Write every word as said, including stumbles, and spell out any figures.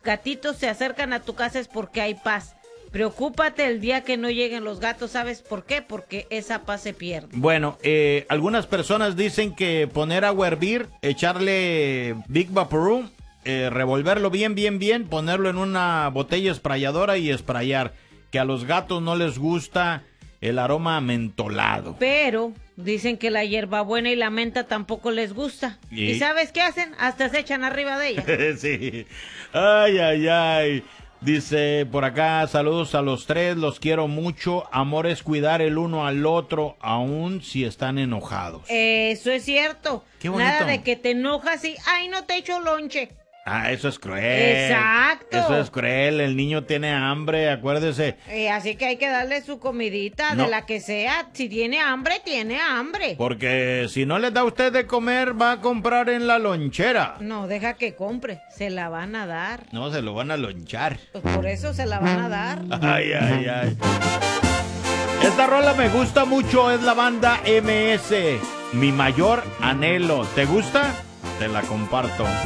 gatitos se acercan a tu casa es porque hay paz. Preocúpate el día que no lleguen los gatos, ¿sabes por qué? Porque esa paz se pierde. Bueno, eh, algunas personas dicen que poner agua a hervir, echarle Big Vaporub, eh, revolverlo bien, bien, bien, ponerlo en una botella sprayadora y sprayar. Que a los gatos no les gusta el aroma mentolado. Pero dicen que la hierbabuena y la menta tampoco les gusta. ¿Y, ¿Y sabes qué hacen? Hasta se echan arriba de ella. Sí. Ay, ay, ay. Dice por acá, saludos a los tres, los quiero mucho. Amor es cuidar el uno al otro, aun si están enojados. Eso es cierto. Qué bonito. Nada de que te enojas y, ay, no te echo lonche. Ah, eso es cruel. Exacto. Eso es cruel, el niño tiene hambre, acuérdese. Eh, así que hay que darle su comidita, no. de la que sea. Si tiene hambre, tiene hambre. Porque si no le da a usted de comer, va a comprar en la lonchera. No, deja que compre, se la van a dar. No, se lo van a lonchar. Pues por eso se la van a dar. Ay, ay, ay. Esta rola me gusta mucho, es la banda M S. Mi mayor anhelo. ¿Te gusta? Te la comparto.